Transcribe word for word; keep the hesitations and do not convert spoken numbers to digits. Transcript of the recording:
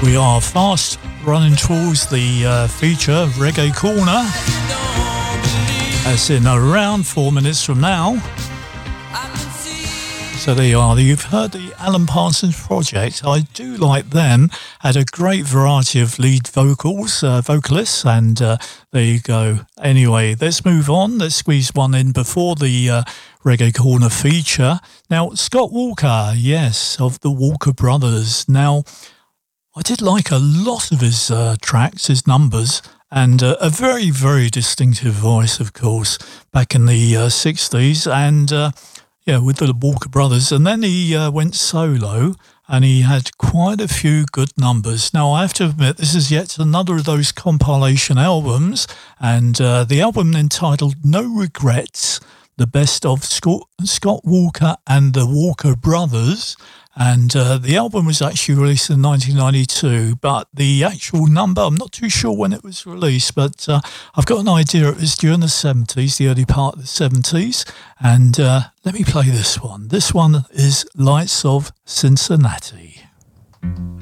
We are fast running towards the uh, feature Reggae Corner, as in around four minutes from now. So there you are. You've heard the Alan Parsons Project. I do like them. Had a great variety of lead vocals, uh, vocalists, and uh, there you go. Anyway, let's move on. Let's squeeze one in before the uh, Reggae Corner feature. Now, Scott Walker, yes, of the Walker Brothers. Now, I did like a lot of his uh, tracks, his numbers, and uh, a very, very distinctive voice, of course, back in the uh, sixties. And uh, yeah, with the Walker Brothers. And then he uh, went solo, and he had quite a few good numbers. Now, I have to admit, this is yet another of those compilation albums, and uh, the album entitled No Regrets, the best of Scott, Scott Walker and the Walker Brothers. And uh, the album was actually released in nineteen ninety-two, but the actual number, I'm not too sure when it was released, but uh, I've got an idea it was during the seventies, the early part of the seventies. And uh, let me play this one. This one is Lights of Cincinnati.